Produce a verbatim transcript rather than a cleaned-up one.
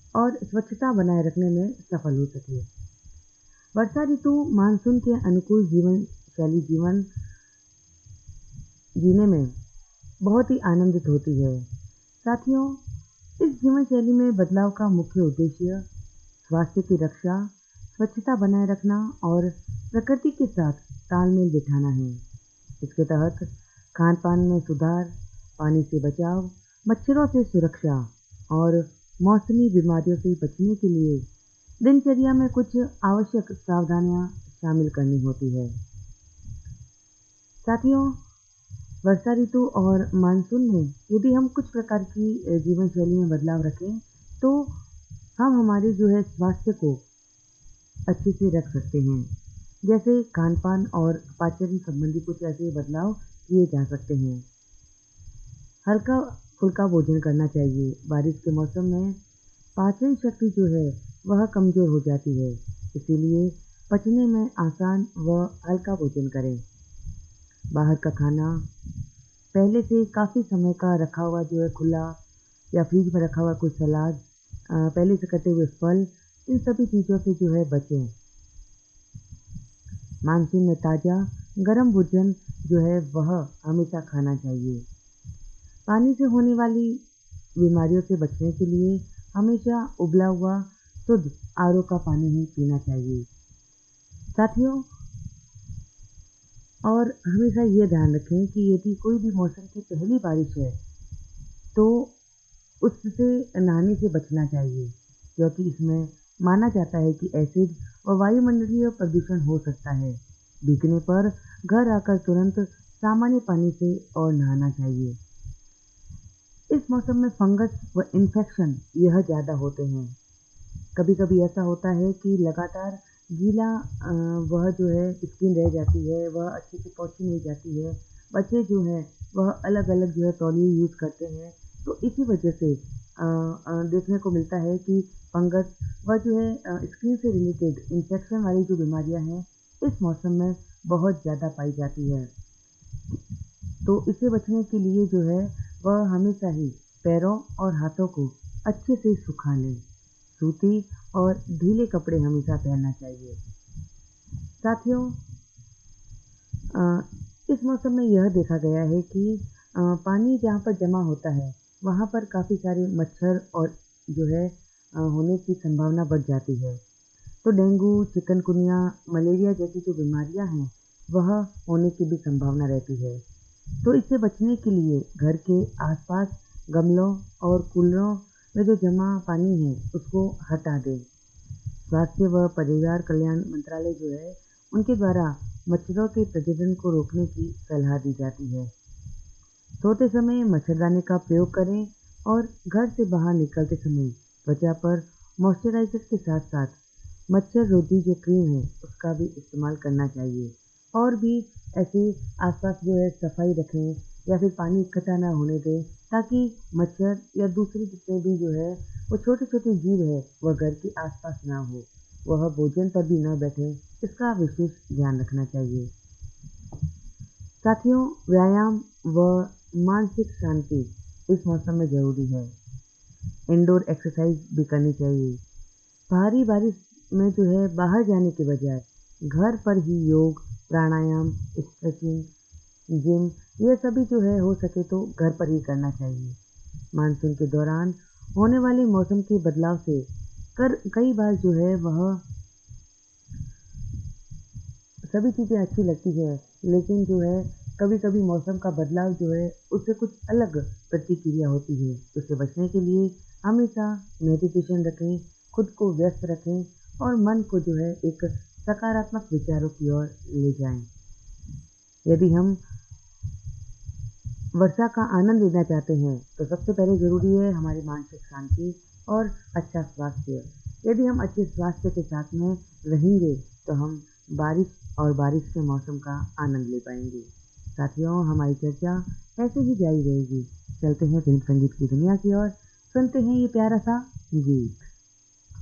और स्वच्छता बनाए रखने में सफल हो सके। वर्षा ऋतु मानसून के अनुकूल जीवन शैली जीवन जीने में बहुत ही आनंदित होती है। साथियों, इस जीवन शैली में बदलाव का मुख्य उद्देश्य स्वास्थ्य की रक्षा, स्वच्छता बनाए रखना और प्रकृति के साथ तालमेल बिठाना है। इसके तहत खान पान में सुधार, पानी से बचाव, मच्छरों से सुरक्षा और मौसमी बीमारियों से बचने के लिए दिनचर्या में कुछ आवश्यक सावधानियां शामिल करनी होती है। साथियों, वर्षा ऋतु और मानसून में यदि हम कुछ प्रकार की जीवन शैली में बदलाव रखें तो हम हमारे जो है स्वास्थ्य को अच्छे से रख सकते हैं। जैसे खान पान और पाचन संबंधी कुछ ऐसे बदलाव किए जा सकते हैं। हल्का फुल्का भोजन करना चाहिए। बारिश के मौसम में पाचन शक्ति जो है वह कमज़ोर हो जाती है, इसीलिए पचने में आसान व हल्का भोजन करें। बाहर का खाना पहले से काफ़ी समय का रखा हुआ जो है खुला या फ्रिज में रखा हुआ कोई सलाद, अ, पहले से कटे हुए फल, इन सभी चीज़ों से जो है बचें। मानसून में ताज़ा गर्म भोजन जो है वह हमेशा खाना चाहिए। पानी से होने वाली बीमारियों से बचने के लिए हमेशा उबला हुआ शुद्ध आर ओ का पानी ही पीना चाहिए। साथियों, और हमेशा ये ध्यान रखें कि यदि कोई भी मौसम की पहली बारिश है तो उससे नहाने से बचना चाहिए, क्योंकि इसमें माना जाता है कि एसिड और वायुमंडलीय प्रदूषण हो सकता है। भीगने पर घर आकर तुरंत सामान्य पानी से और नहाना चाहिए। इस मौसम में फंगस व इन्फेक्शन यह ज़्यादा होते हैं। कभी कभी ऐसा होता है कि लगातार गीला अ, वह जो है स्किन रह जाती है, वह अच्छे से पोंछी नहीं जाती है। बच्चे जो हैं वह अलग अलग जो है तौलिए यूज़ करते हैं, तो इसी वजह से अ, अ, देखने को मिलता है कि फंगस वह जो है अ, स्किन से रिलेटेड इन्फेक्शन वाली जो बीमारियां हैं इस मौसम में बहुत ज़्यादा पाई जाती है। तो इससे बचने के लिए जो है वह हमेशा ही पैरों और हाथों को अच्छे से सुखा लें। सूती और ढीले कपड़े हमेशा पहनना चाहिए। साथियों, अ, इस मौसम में यह देखा गया है कि अ, पानी जहाँ पर जमा होता है वहाँ पर काफ़ी सारे मच्छर और जो है अ, होने की संभावना बढ़ जाती है। तो डेंगू, चिकनगुनिया, मलेरिया जैसी जो बीमारियां हैं वह होने की भी संभावना रहती है। तो इससे बचने के लिए घर के आसपास गमलों और कूलरों में जो जमा पानी है उसको हटा दें। स्वास्थ्य व परिवार कल्याण मंत्रालय जो है उनके द्वारा मच्छरों के प्रजनन को रोकने की सलाह दी जाती है। सोते समय मच्छरदानी का प्रयोग करें और घर से बाहर निकलते समय त्वचा पर मॉइस्चराइज़र के साथ साथ मच्छर रोधी जो क्रीम है उसका भी इस्तेमाल करना चाहिए। और भी ऐसे आसपास जो है सफाई रखें या फिर पानी इकट्ठा ना होने दें, ताकि मच्छर या दूसरे जितने भी जो है वो छोटे छोटे जीव है वह घर के आसपास ना हो, वह भोजन पर भी ना बैठे, इसका विशेष ध्यान रखना चाहिए। साथियों, व्यायाम व मानसिक शांति इस मौसम में ज़रूरी है। इंडोर एक्सरसाइज भी करनी चाहिए। भारी बारिश में जो है बाहर जाने के बजाय घर पर ही योग, प्राणायाम, स्ट्रेचिंग, जिम, ये सभी जो है हो सके तो घर पर ही करना चाहिए। मानसून के दौरान होने वाले मौसम के बदलाव से कर कई बार जो है वह सभी चीज़ें अच्छी लगती है, लेकिन जो है कभी-कभी मौसम का बदलाव जो है उससे कुछ अलग प्रतिक्रिया होती है। उससे बचने के लिए हमेशा मेडिटेशन रखें, खुद को व्यस्त रखें और मन को जो है एक सकारात्मक विचारों की ओर ले जाएं। यदि हम वर्षा का आनंद लेना चाहते हैं तो सबसे पहले ज़रूरी है हमारी मानसिक शांति और अच्छा स्वास्थ्य। यदि हम अच्छे स्वास्थ्य के साथ में रहेंगे तो हम बारिश और बारिश के मौसम का आनंद ले पाएंगे। साथियों, हमारी चर्चा ऐसे ही जारी रहेगी। चलते हैं फिल्म संगीत की दुनिया की ओर, सुनते हैं ये प्यारा सा गीत।